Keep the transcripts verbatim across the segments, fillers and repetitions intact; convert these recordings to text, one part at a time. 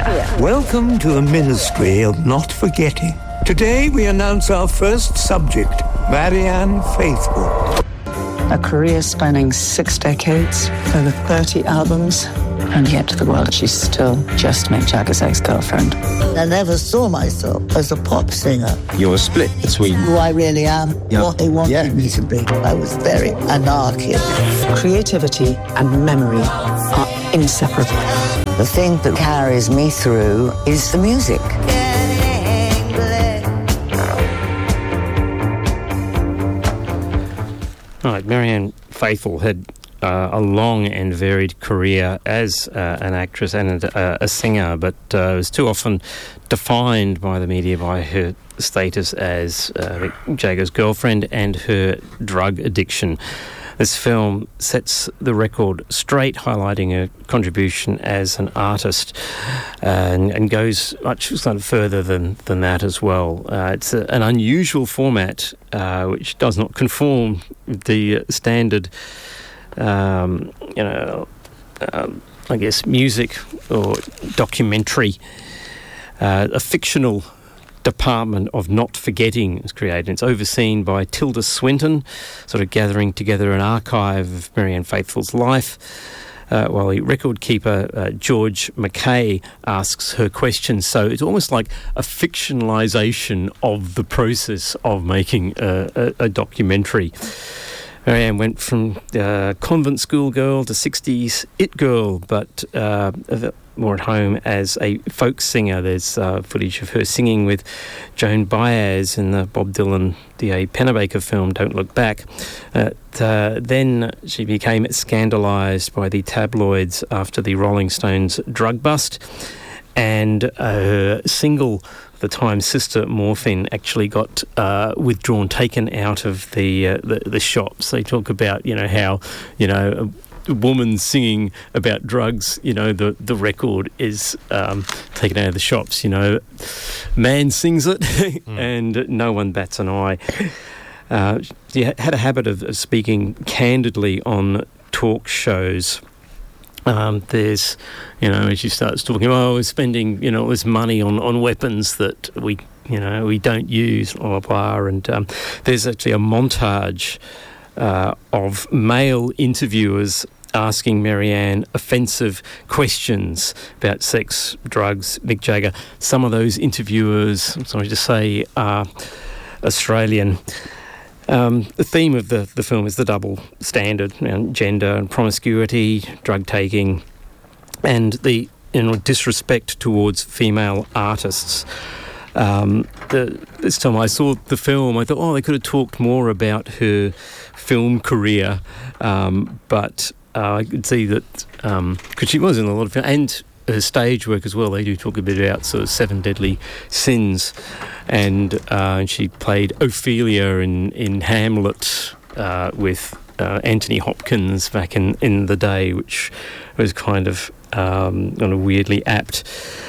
Welcome to the Ministry of Not Forgetting. Today we announce our first subject, Marianne Faithfull. A career spanning six decades, over thirty albums, and yet to the world she's still just Mick Jagger's ex-girlfriend. I never saw myself as a pop singer. You're split between who I really am, yeah. what they wanted yeah. me to be. I was very anarchic. Creativity and memory are inseparable. The thing that carries me through is the music. Right, Marianne Faithfull had uh, a long and varied career as uh, an actress and uh, a singer, but uh, was too often defined by the media by her status as uh, Mick Jagger's girlfriend and her drug addiction. This film sets the record straight, highlighting her contribution as an artist, uh, and, and goes much sort of further than, than that as well. Uh, it's a, an unusual format uh, which does not conform with the standard, um, you know, um, I guess, music or documentary, uh, a fictional department of not forgetting is created. It's overseen by Tilda Swinton, sort of gathering together an archive of Marianne Faithfull's life, uh, while the record keeper uh, George Mackay asks her questions. So it's almost like a fictionalisation of the process of making a, a, a documentary. Marianne went from uh, convent school girl to sixties it girl, but uh, more at home as a folk singer. There's uh, footage of her singing with Joan Baez in the Bob Dylan D A Pennebaker film Don't Look Back. Uh, uh, then she became scandalised by the tabloids after the Rolling Stones drug bust, and her single, the Time Sister Morphine, actually got uh, withdrawn, taken out of the, uh, the the shops. They talk about, you know, how, you know, a, a woman singing about drugs, you know, the, the record is um, taken out of the shops, you know. Man sings it mm. and no one bats an eye. Uh, she had a habit of, of speaking candidly on talk shows. Um, there's, you know, she starts talking, oh, we're spending, you know, this money on, on weapons that we, you know, we don't use, blah, blah, blah. And um, there's actually a montage uh, of male interviewers asking Marianne offensive questions about sex, drugs, Mick Jagger. Some of those interviewers, I'm sorry to say, are Australian. Um, the theme of the, the film is the double standard around gender and promiscuity, drug taking, and the, you know, disrespect towards female artists. Um, the, this time I saw the film, I thought, oh, they could have talked more about her film career, um, but uh, I could see that because um, she was in a lot of film, and her stage work as well. They do talk a bit about sort of Seven Deadly Sins, and uh, she played Ophelia in, in Hamlet uh, with uh, Anthony Hopkins back in, in the day, which was kind of um, kind of weirdly apt.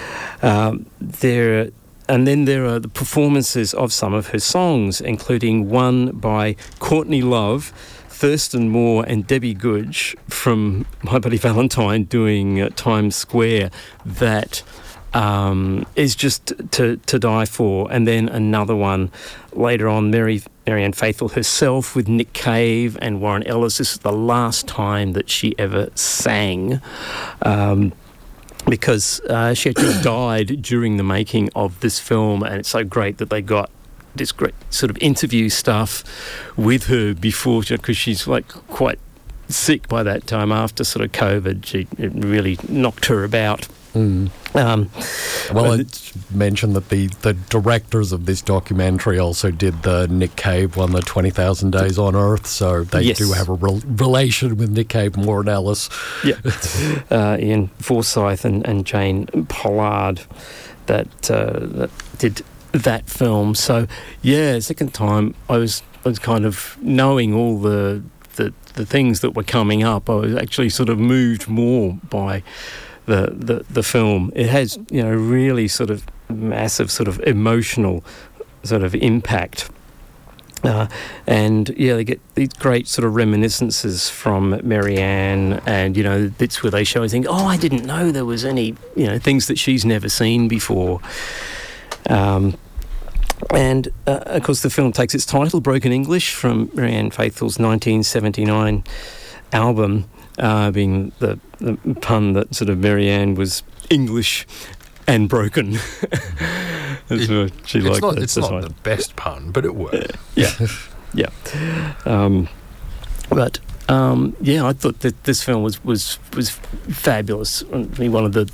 Um, there, and then there are the performances of some of her songs, including one by Courtney Love, Thurston Moore and Debbie Googe from My Bloody Valentine doing uh, Times Square, that um, is just to, to die for. And then another one later on, Mary, Marianne Faithfull herself with Nick Cave and Warren Ellis. This is the last time that she ever sang, um, because uh, she actually died during the making of this film, and it's so great that they got this great sort of interview stuff with her before, because she's like quite sick by that time after sort of COVID. She, it really knocked her about. Mm. Um, well, it's mentioned that the, the directors of this documentary also did the Nick Cave one, the twenty thousand Days on Earth, so they yes. do have a re- relation with Nick Cave and Warren Ellis. Yeah, uh, Ian Forsyth and, and Jane Pollard that uh, that did that film. So yeah, second time I was I was kind of knowing all the the, the things that were coming up. I was actually sort of moved more by the, the the film. It has, you know, really sort of massive sort of emotional sort of impact. Uh, and yeah, they get these great sort of reminiscences from Marianne, and you know, bits where they show and think, oh, I didn't know there was any, you know, things that she's never seen before. Um, and uh, of course, the film takes its title, Broken English, from Marianne Faithfull's nineteen seventy-nine album, uh, being the, the pun that sort of Marianne was English and broken. That's it, what she it's liked. not, that it's not design. the best pun, but it worked. Yeah, yeah. Um, but um, yeah, I thought that this film was was was fabulous. I mean, one of the